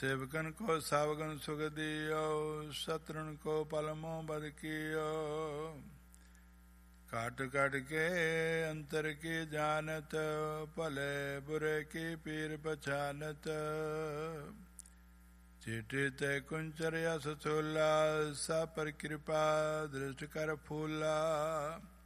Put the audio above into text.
सेवकन को सावगन सुख दियो, शत्रुन को पलमो बद कियो। काट काट के अंतर की जानत, भले बुरे की पीर पहचानत। चीटी ते कुंचर यस चोला, सा पर कृपा दृष्ट कर फूला।